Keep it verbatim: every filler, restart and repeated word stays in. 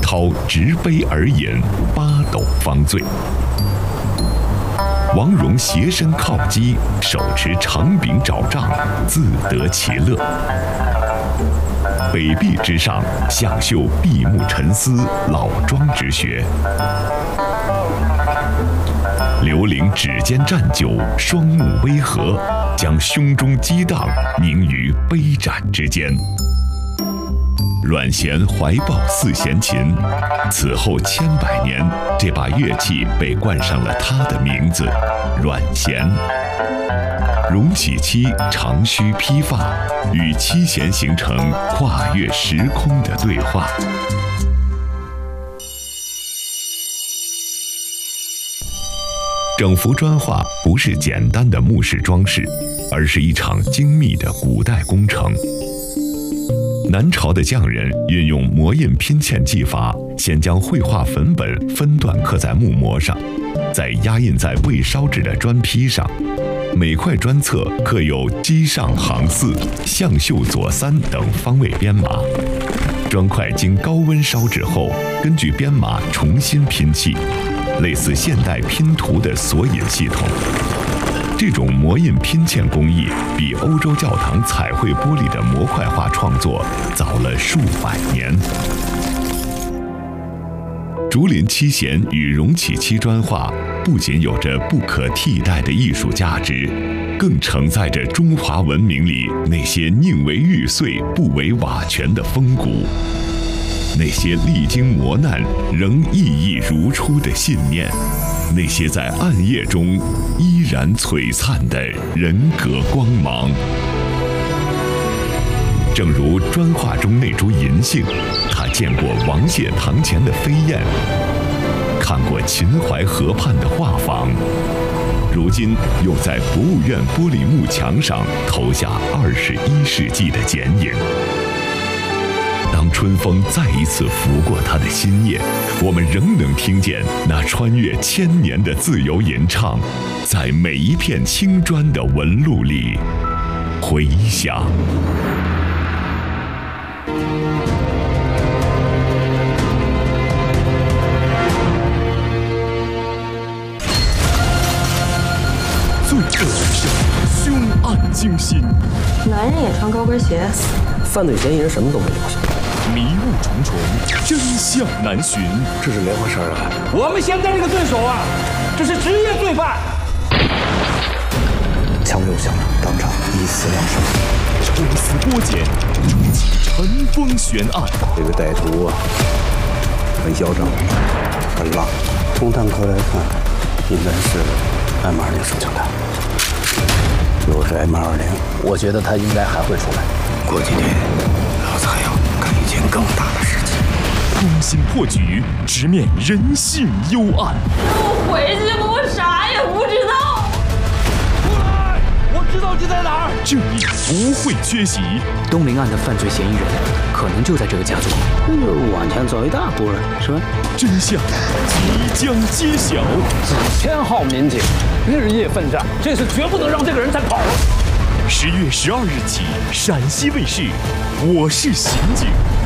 涛执杯而饮，八斗方醉。王戎斜身靠击，手持长柄找杖，自得其乐。北壁之上，向秀闭目沉思，老庄之学。刘伶指尖蘸酒，双目微合，将胸中激荡凝于杯盏之间。阮咸怀抱四弦琴，此后千百年，这把乐器被冠上了他的名字——阮咸。荣喜期长须披发，与七弦形成跨越时空的对话。整幅砖画不是简单的木饰装饰，而是一场精密的古代工程。南朝的匠人运用模印拼嵌技法，先将绘画粉本分段刻在木模上，再压印在未烧制的砖坯上。每块砖侧刻有机上行四、向秀左三等方位编码。砖块经高温烧制后，根据编码重新拼砌，类似现代拼图的索引系统。这种模印拼嵌工艺比欧洲教堂彩绘玻璃的模块化创作早了数百年。竹林七弦与荣启期砖画不仅有着不可替代的艺术价值，更承载着中华文明里那些宁为玉碎不为瓦全的风骨，那些历经磨难仍熠熠如初的信念，那些在暗夜中依然璀璨的人格光芒。正如砖画中那株银杏，他见过王谢堂前的飞燕，看过秦淮河畔的画舫，如今又在博物院玻璃幕墙上投下二十一世纪的剪影。当春风再一次拂过他的心叶，我们仍能听见那穿越千年的自由吟唱，在每一片青砖的纹路里回响。 罪恶无声，凶案惊心。 男人也穿高跟鞋。 犯罪嫌疑人什么都没留下。 迷雾重重，真相难寻。 这是连环杀人案。 我们现在这个对手啊，这是职业罪犯。 枪六响，当场一死两伤。 抽丝剥茧，终极尘封悬案。 这个歹徒啊，很嚣张，很浪。从弹壳来看，应该是 M 二零手枪弹。如果是 M 二零，我觉得他应该还会出来。过几天，老子还要干一件更大的事情。 攻心破局，直面人性幽暗。 我回去吧，我啥也不知道。 出来！我知道你在哪儿。 正义不会缺席。 东陵案的犯罪嫌疑人可能就在这个家族。 那就往前走一大步了，是吧？ 真相即将揭晓。 几千号民警日夜奋战，这次绝不能让这个人再跑了。 十月十二日起，陕西卫视《我是刑警》。